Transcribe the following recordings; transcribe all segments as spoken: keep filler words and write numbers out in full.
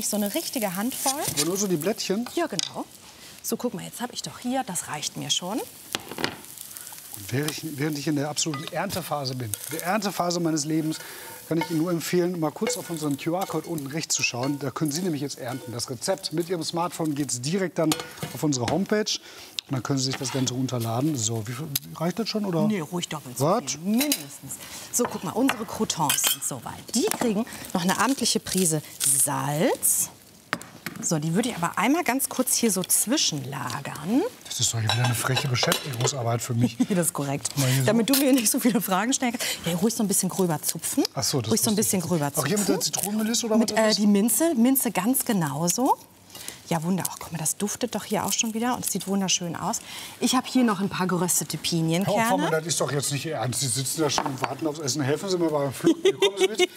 So eine richtige Handvoll. Aber nur so die Blättchen? Ja, genau. So, guck mal, jetzt habe ich doch hier, das reicht mir schon. Und während ich, während ich in der absoluten Erntephase bin, der Erntephase meines Lebens, kann ich Ihnen nur empfehlen, mal kurz auf unseren Q R-Code unten rechts zu schauen. Da können Sie nämlich jetzt ernten. Das Rezept mit Ihrem Smartphone geht es direkt dann auf unsere Homepage. Und dann können Sie sich das Ganze runterladen. So, wie viel, reicht das schon? Oder? Nee, ruhig doppelt so viel. Mindestens. So, guck mal, unsere Croutons sind soweit. Die kriegen noch eine amtliche Prise Salz. So, die würde ich aber einmal ganz kurz hier so zwischenlagern. Das ist doch hier wieder eine freche Beschäftigungsarbeit für mich. Das ist korrekt. So. Damit du mir nicht so viele Fragen stellen kannst. Ja, ruhig so ein bisschen gröber zupfen. Ach so, das ruhig so ein bisschen gröber zupfen. Auch hier mit der Zitronenmelisse oder mit, was? Äh, die Minze, Minze ganz genauso. Ja, wunderbar. Guck mal, das duftet doch hier auch schon wieder und es sieht wunderschön aus. Ich habe hier noch ein paar geröstete Pinienkerne. Frau Opfermann, das ist doch jetzt nicht ernst. Sie sitzen da schon und warten aufs Essen. Helfen Sie mir beim Flug. Kommen Sie mit.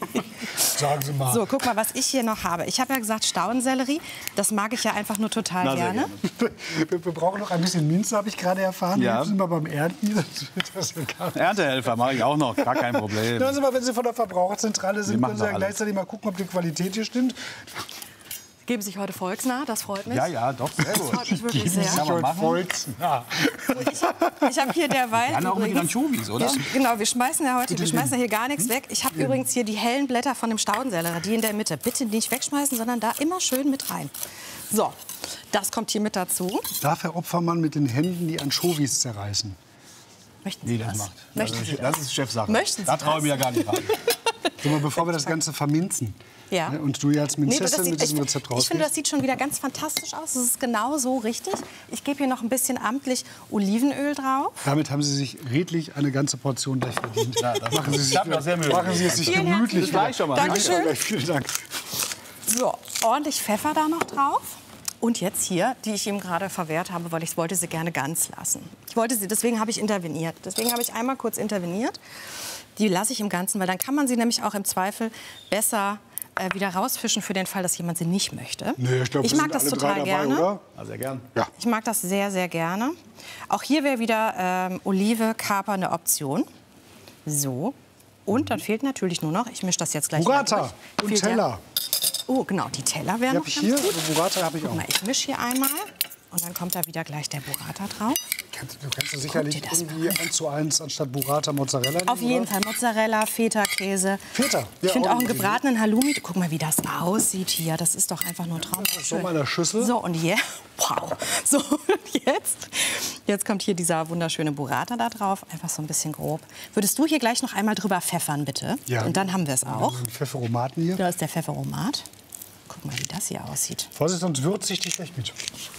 Sagen Sie mal. So, guck mal, was ich hier noch habe. Ich habe ja gesagt Staudensellerie. Das mag ich ja einfach nur total Na, gerne. gerne. Wir, wir brauchen noch ein bisschen Minze, habe ich gerade erfahren. Ja. Helfen Sie mal beim Ernten. Das Erntehelfer mache ich auch noch, gar kein Problem. Hören Sie mal, wenn Sie von der Verbraucherzentrale sind, Wir machen können Sie ja doch alles. gleichzeitig mal gucken, ob die Qualität hier stimmt. Geben sich heute volksnah, das freut mich. Ja, ja, doch, sehr Das gut. freut mich wirklich Geben sehr. Sie sich Kann man heute machen. volksnah. Ich habe hier derweil Gerne auch mit den übrigens, Anchovies, oder? Ich, genau, wir schmeißen ja heute, wir schmeißen ja hier gar nichts weg. Ich habe übrigens hier die hellen Blätter von dem Staudensellerie, die in der Mitte. Bitte nicht wegschmeißen, sondern da immer schön mit rein. So, das kommt hier mit dazu. Darf Herr Opfermann mit den Händen die Anchovies zerreißen? Möchten Nee, Sie das das? macht. Möchten das, Sie ist, das? das ist Chefsache. Möchten Sie da traue ich mir ja das? gar nicht ran. So, mal, bevor wir das Ganze verminzen. Ja. Ne, und du ja als Nee, das Minzessin sieht, mit diesem ich, Rezept ich rausgehst. finde, das sieht schon wieder ganz fantastisch aus. Das ist genau so richtig. Ich gebe hier noch ein bisschen amtlich Olivenöl drauf. Damit haben Sie sich redlich eine ganze Portion gleich verdient. Ja, das machen Sie ich sich, hab mir auch sehr Mühe machen Sie es sich Vielen gemütlich. herzlichen Dank. Schon mal. Dankeschön. Danke, vielen Dank. So, ordentlich Pfeffer da noch drauf. Und jetzt hier, die ich ihm gerade verwehrt habe, weil ich wollte sie gerne ganz lassen. Ich wollte sie, deswegen habe ich interveniert. Deswegen habe ich einmal kurz interveniert. Die lasse ich im Ganzen, weil dann kann man sie nämlich auch im Zweifel besser äh, wieder rausfischen für den Fall, dass jemand sie nicht möchte. Nee, ich glaub, ich wir mag sind das alle total drei dabei, gerne. oder? Ja, sehr gern. Ja. Ich mag das sehr, sehr gerne. Auch hier wäre wieder ähm, Olive, Kaper eine Option. So. Und dann fehlt natürlich nur noch, ich mische das jetzt gleich mal Burrata durch. und Fehlt der- Teller. Oh, genau, die Teller wären Die noch habe ich ganz hier, gut. also Burrata habe ich auch. Guck mal, ich mische hier einmal und dann kommt da wieder gleich der Burrata drauf. Kannst, du kannst du sicherlich dir das irgendwie eins zu eins anstatt Burrata Mozzarella nehmen, Auf jeden oder? Fall Mozzarella, Feta-Käse. Feta, ja, Ich finde auch auch einen gut. gebratenen Halloumi. Guck mal, wie das aussieht hier. Das ist doch einfach nur traumhaft. So mal in der Schüssel. So, und hier, wow. So, und jetzt, jetzt kommt hier dieser wunderschöne Burrata da drauf. Einfach so ein bisschen grob. Würdest du hier gleich noch einmal drüber pfeffern, bitte? Ja. Und dann haben wir es auch. Also Pfefferomaten hier. Da ist der Pfefferomat. Guck mal, wie das hier aussieht. Vorsicht, sonst würze ich dich gleich mit.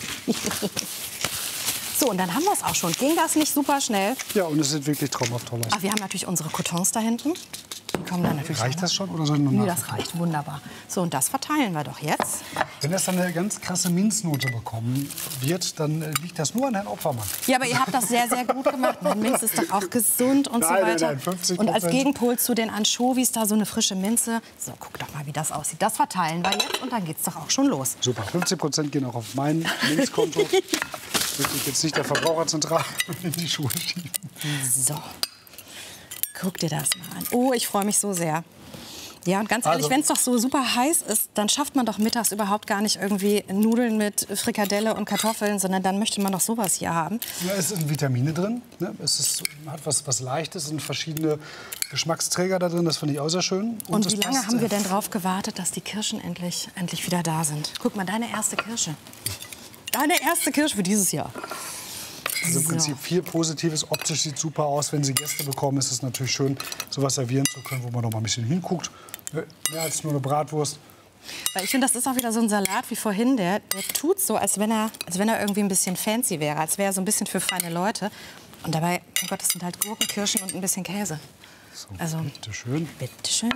So, und dann haben wir es auch schon. Ging das nicht super schnell? Ja, und es sieht wirklich traumhaft toll aus. Ach, wir haben natürlich unsere Coutons da hinten. Die kommen dann natürlich Reicht auch das noch. schon oder soll ich noch Nee, nach? das reicht. Wunderbar. So, und das verteilen wir doch jetzt. Wenn das dann eine ganz krasse Minznote bekommen wird, dann äh, liegt das nur an Herrn Opfermann. Ja, aber ihr habt das sehr, sehr gut gemacht. Mein Minz ist doch auch gesund und so Nein, nein, weiter. nein, fünfzig und als Prozent. Gegenpol zu den Anchovies da so eine frische Minze. So, guck doch mal, wie das aussieht. Das verteilen wir jetzt und dann geht's doch auch schon los. Super, fünfzig Prozent gehen auch auf mein Minzkonto. Möchte ich jetzt nicht der Verbraucherzentrale in die Schuhe schieben. So, guck dir das mal an. Oh, ich freue mich so sehr. Ja, und ganz ehrlich, Also- wenn es doch so super heiß ist, dann schafft man doch mittags überhaupt gar nicht irgendwie Nudeln mit Frikadelle und Kartoffeln, sondern dann möchte man doch sowas hier haben. Ja, es sind Vitamine drin. Ne? Es ist, hat was, was Leichtes, es sind verschiedene Geschmacksträger da drin. Das finde ich auch sehr schön. Und, es wie lange passt, haben wir äh, denn drauf gewartet, dass die Kirschen endlich, endlich wieder da sind? Guck mal, deine erste Kirsche. Deine erste Kirsche für dieses Jahr. Also im So. Prinzip viel Positives. Optisch sieht super aus. Wenn Sie Gäste bekommen, ist es natürlich schön, sowas servieren zu können, wo man noch mal ein bisschen hinguckt. Mehr als nur eine Bratwurst. Weil ich finde, das ist auch wieder so ein Salat wie vorhin. Der, der tut so, als wenn, er, als wenn er irgendwie ein bisschen fancy wäre. Als wäre er so ein bisschen für feine Leute. Und dabei, oh Gott, das sind halt Gurken, Kirschen und ein bisschen Käse. So, Also, bitte schön. bitteschön.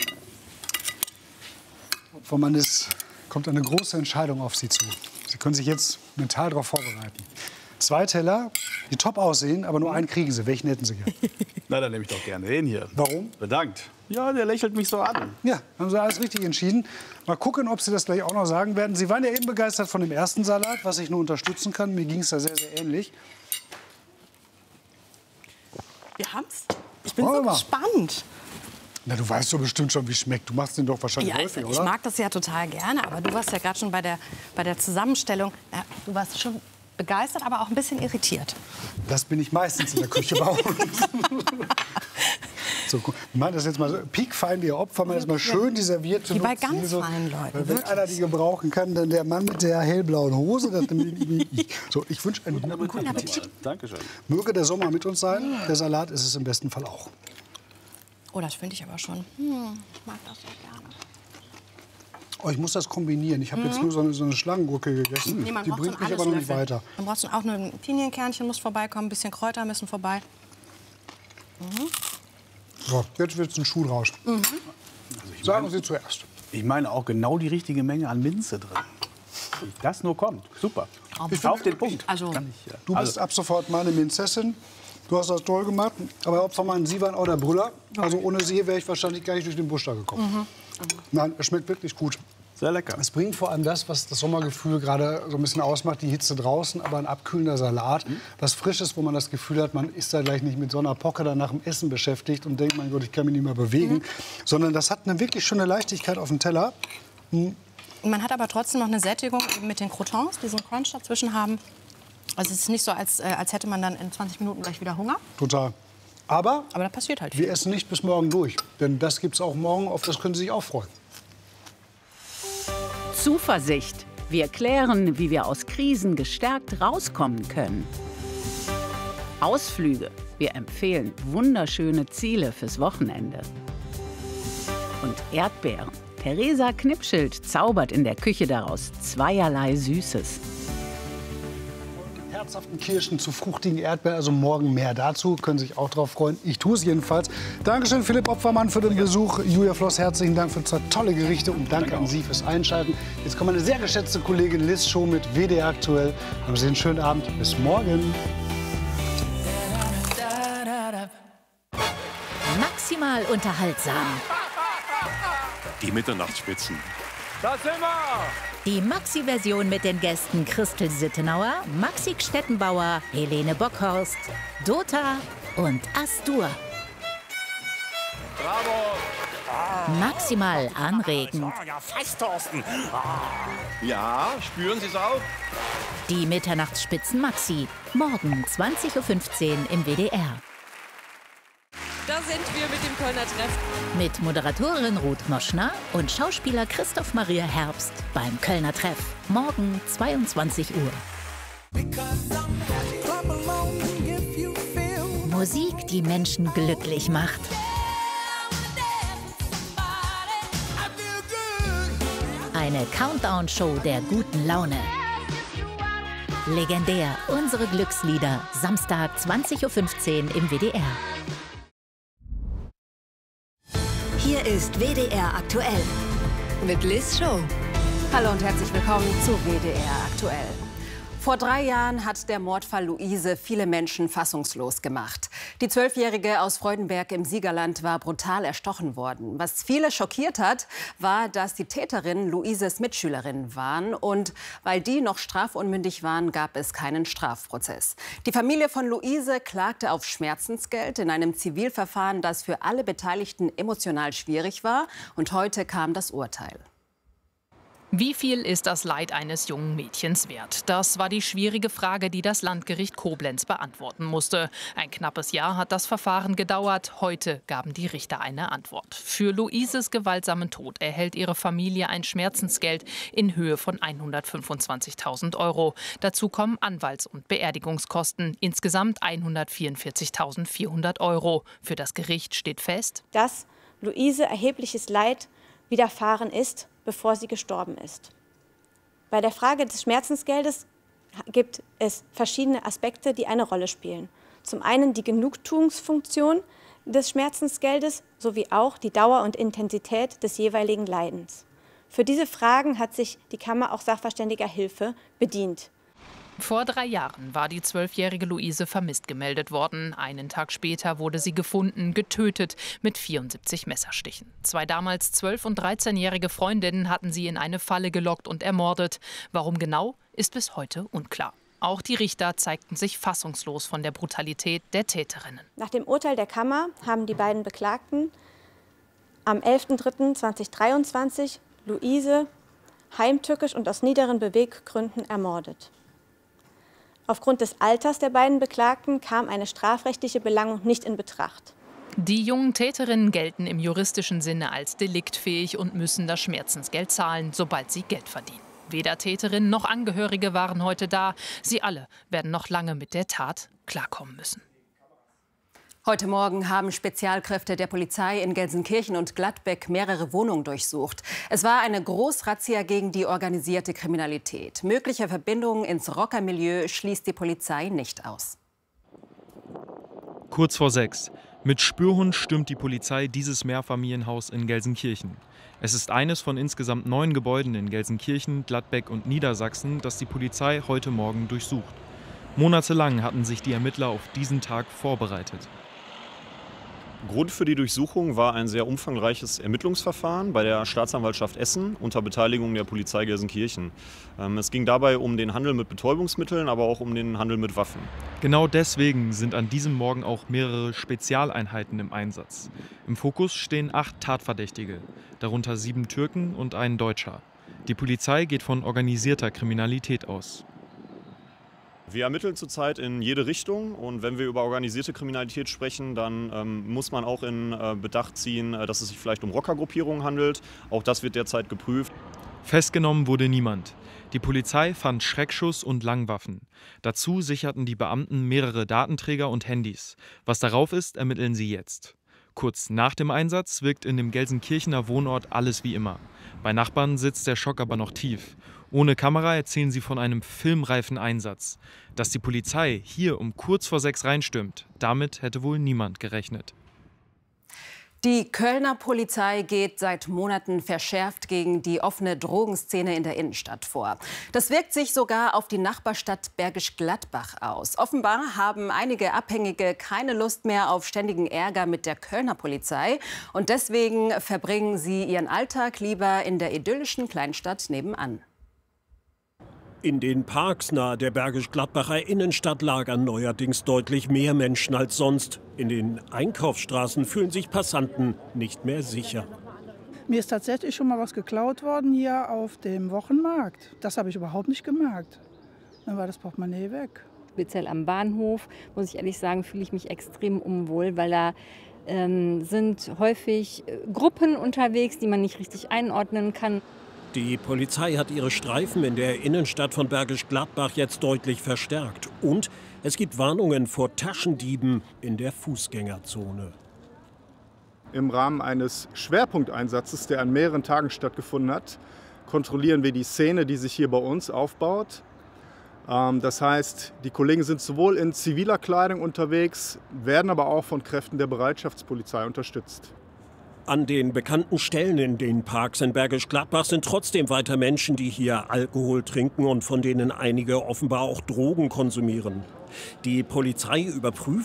Von man ist, kommt eine große Entscheidung auf Sie zu. Sie können sich jetzt mental darauf vorbereiten. Zwei Teller, die top aussehen, aber nur einen kriegen Sie. Welchen hätten Sie gern? Na, dann nehme ich doch gerne den hier. Warum? Bedankt. Ja, der lächelt mich so an. Ja, haben Sie alles richtig entschieden. Mal gucken, ob Sie das gleich auch noch sagen werden. Sie waren ja eben begeistert von dem ersten Salat, was ich nur unterstützen kann. Mir ging es da sehr, sehr ähnlich. Wir haben's. Ich bin Wollen so wir mal. gespannt. Na, du weißt doch bestimmt schon, wie es schmeckt. Du machst den doch wahrscheinlich Ja, häufig, ich oder? mag das ja total gerne, aber du warst ja gerade schon bei der, bei der Zusammenstellung. Ja, du warst schon begeistert, aber auch ein bisschen irritiert. Das bin ich meistens in der Küche bei uns. So, guck, wir machen das jetzt mal so piekfein, die Opfer, man das mal schön die servierte Wie bei Nutzen, ganz so, feinen Leuten, Wenn wirklich. einer die gebrauchen kann, dann der Mann mit der hellblauen Hose. Das bin ich. So, ich wünsche einen guten Appetit. Dankeschön. Möge der Sommer mit uns sein. Der Salat ist es im besten Fall auch. Oh, das finde ich aber schon. Hm, ich mag das sehr gerne. Oh, ich muss das kombinieren. Ich habe jetzt nur so eine, so eine Schlangengurke gegessen. Nee, man Die braucht bringt so mich einen aber noch nicht Alleslöffel. weiter. Man braucht so auch ein Pinienkernchen muss vorbeikommen, ein bisschen Kräuter müssen vorbei. So, jetzt wird es ein Schuh draus. Mhm. Also ich Sagen meine, Sie zuerst. ich meine auch genau die richtige Menge an Minze drin. Wie das nur kommt. Super. Auf den Punkt. Also, Kann ich, ja. Du bist ab sofort meine Minzessin. Du hast das toll gemacht. Aber Opfermann, Sie waren auch der Brüller. Also ohne Sie wäre ich wahrscheinlich gar nicht durch den Busch da gekommen. Nein, es schmeckt wirklich gut. Sehr lecker. Es bringt vor allem das, was das Sommergefühl gerade so ein bisschen ausmacht, die Hitze draußen, aber ein abkühlender Salat, was Frisches, wo man das Gefühl hat, man ist da gleich nicht mit so einer Pocke dann nach dem Essen beschäftigt und denkt, mein Gott, ich kann mich nicht mehr bewegen, mhm. sondern das hat eine wirklich schöne Leichtigkeit auf dem Teller. Mhm. man hat aber trotzdem noch eine Sättigung eben mit den Croutons, die so einen Crunch dazwischen haben. Also es ist nicht so, als, äh, als hätte man dann in zwanzig Minuten gleich wieder Hunger. Total. Aber Aber da passiert halt viel. wir essen nicht bis morgen durch, denn das gibt es auch morgen, auf das können Sie sich auch freuen. Zuversicht. Wir klären, wie wir aus Krisen gestärkt rauskommen können. Ausflüge. Wir empfehlen wunderschöne Ziele fürs Wochenende. Und Erdbeeren. Theresa Knipschild zaubert in der Küche daraus zweierlei Süßes. Herzhaften Kirschen zu fruchtigen Erdbeeren, also morgen mehr dazu. Können Sie sich auch drauf freuen. Ich tue es jedenfalls. Dankeschön, Philipp Opfermann, für den Besuch. Julia Floss, herzlichen Dank für zwei tolle Gerichte und danke an Sie fürs Einschalten. Jetzt kommt meine sehr geschätzte Kollegin Liz Show mit W D R aktuell. Haben Sie einen schönen Abend. Bis morgen. Maximal unterhaltsam. Die Mitternachtsspitzen. Da sind wir! Die Maxi-Version mit den Gästen Christel Sittenauer, Maxi Stettenbauer, Helene Bockhorst, Dota und Astur. Bravo! Maximal anregend. Ja, fast, Thorsten. Ja, spüren Sie es auch? Die Mitternachtsspitzen Maxi. Morgen zwanzig Uhr fünfzehn im W D R. Da sind wir mit dem Kölner Treff. Mit Moderatorin Ruth Moschner und Schauspieler Christoph Maria Herbst beim Kölner Treff. Morgen zweiundzwanzig Uhr. Musik, die Menschen glücklich macht. Eine Countdown-Show der guten Laune. Legendär, unsere Glückslieder. Samstag zwanzig Uhr fünfzehn im W D R. Hier ist W D R aktuell mit Liz Show. Hallo und herzlich willkommen zu W D R aktuell. Vor drei Jahren hat der Mordfall Luise viele Menschen fassungslos gemacht. Die Zwölfjährige aus Freudenberg im Siegerland war brutal erstochen worden. Was viele schockiert hat, war, dass die Täterinnen Luises Mitschülerinnen waren. Und weil die noch strafunmündig waren, gab es keinen Strafprozess. Die Familie von Luise klagte auf Schmerzensgeld in einem Zivilverfahren, das für alle Beteiligten emotional schwierig war. Und heute kam das Urteil. Wie viel ist das Leid eines jungen Mädchens wert? Das war die schwierige Frage, die das Landgericht Koblenz beantworten musste. Ein knappes Jahr hat das Verfahren gedauert. Heute gaben die Richter eine Antwort. Für Luises gewaltsamen Tod erhält ihre Familie ein Schmerzensgeld in Höhe von hundertfünfundzwanzigtausend Euro. Dazu kommen Anwalts- und Beerdigungskosten. Insgesamt hundertvierundvierzigtausendvierhundert Euro. Für das Gericht steht fest, dass Luise erhebliches Leid widerfahren ist, bevor sie gestorben ist. Bei der Frage des Schmerzensgeldes gibt es verschiedene Aspekte, die eine Rolle spielen. Zum einen die Genugtuungsfunktion des Schmerzensgeldes sowie auch die Dauer und Intensität des jeweiligen Leidens. Für diese Fragen hat sich die Kammer auch sachverständiger Hilfe bedient. vor drei Jahren war die zwölfjährige Luise vermisst gemeldet worden. Einen Tag später wurde sie gefunden, getötet mit vierundsiebzig Messerstichen. Zwei damals zwölf- und dreizehnjährige Freundinnen hatten sie in eine Falle gelockt und ermordet. Warum genau, ist bis heute unklar. Auch die Richter zeigten sich fassungslos von der Brutalität der Täterinnen. Nach dem Urteil der Kammer haben die beiden Beklagten am elften dritten zweitausenddreiundzwanzig Luise heimtückisch und aus niederen Beweggründen ermordet. Aufgrund des Alters der beiden Beklagten kam eine strafrechtliche Belangung nicht in Betracht. Die jungen Täterinnen gelten im juristischen Sinne als deliktfähig und müssen das Schmerzensgeld zahlen, sobald sie Geld verdienen. Weder Täterin noch Angehörige waren heute da. Sie alle werden noch lange mit der Tat klarkommen müssen. Heute Morgen haben Spezialkräfte der Polizei in Gelsenkirchen und Gladbeck mehrere Wohnungen durchsucht. Es war eine Großrazzia gegen die organisierte Kriminalität. Mögliche Verbindungen ins Rockermilieu schließt die Polizei nicht aus. Kurz vor sechs. Mit Spürhund stürmt die Polizei dieses Mehrfamilienhaus in Gelsenkirchen. Es ist eines von insgesamt neun Gebäuden in Gelsenkirchen, Gladbeck und Niedersachsen, das die Polizei heute Morgen durchsucht. Monatelang hatten sich die Ermittler auf diesen Tag vorbereitet. Grund für die Durchsuchung war ein sehr umfangreiches Ermittlungsverfahren bei der Staatsanwaltschaft Essen unter Beteiligung der Polizei Gelsenkirchen. Es ging dabei um den Handel mit Betäubungsmitteln, aber auch um den Handel mit Waffen. Genau deswegen sind an diesem Morgen auch mehrere Spezialeinheiten im Einsatz. Im Fokus stehen acht Tatverdächtige, darunter sieben Türken und ein Deutscher. Die Polizei geht von organisierter Kriminalität aus. Wir ermitteln zurzeit in jede Richtung und wenn wir über organisierte Kriminalität sprechen, dann ähm, muss man auch in äh, Bedacht ziehen, äh, dass es sich vielleicht um Rockergruppierungen handelt. Auch das wird derzeit geprüft. Festgenommen wurde niemand. Die Polizei fand Schreckschuss und Langwaffen. Dazu sicherten die Beamten mehrere Datenträger und Handys. Was darauf ist, ermitteln sie jetzt. Kurz nach dem Einsatz wirkt in dem Gelsenkirchener Wohnort alles wie immer. Bei Nachbarn sitzt der Schock aber noch tief. Ohne Kamera erzählen sie von einem filmreifen Einsatz. Dass die Polizei hier um kurz vor sechs reinstürmt, damit hätte wohl niemand gerechnet. Die Kölner Polizei geht seit Monaten verschärft gegen die offene Drogenszene in der Innenstadt vor. Das wirkt sich sogar auf die Nachbarstadt Bergisch Gladbach aus. Offenbar haben einige Abhängige keine Lust mehr auf ständigen Ärger mit der Kölner Polizei. Und deswegen verbringen sie ihren Alltag lieber in der idyllischen Kleinstadt nebenan. In den Parks nahe der Bergisch-Gladbacher Innenstadt lagern neuerdings deutlich mehr Menschen als sonst. In den Einkaufsstraßen fühlen sich Passanten nicht mehr sicher. Mir ist tatsächlich schon mal was geklaut worden hier auf dem Wochenmarkt. Das habe ich überhaupt nicht gemerkt. Dann war das Portemonnaie weg. Speziell am Bahnhof, muss ich ehrlich sagen, fühle ich mich extrem unwohl, weil da ähm, sind häufig Gruppen unterwegs, die man nicht richtig einordnen kann. Die Polizei hat ihre Streifen in der Innenstadt von Bergisch Gladbach jetzt deutlich verstärkt. Und es gibt Warnungen vor Taschendieben in der Fußgängerzone. Im Rahmen eines Schwerpunkteinsatzes, der an mehreren Tagen stattgefunden hat, kontrollieren wir die Szene, die sich hier bei uns aufbaut. Das heißt, die Kollegen sind sowohl in ziviler Kleidung unterwegs, werden aber auch von Kräften der Bereitschaftspolizei unterstützt. An den bekannten Stellen in den Parks in Bergisch Gladbach sind trotzdem weiter Menschen, die hier Alkohol trinken und von denen einige offenbar auch Drogen konsumieren. Die Polizei überprüft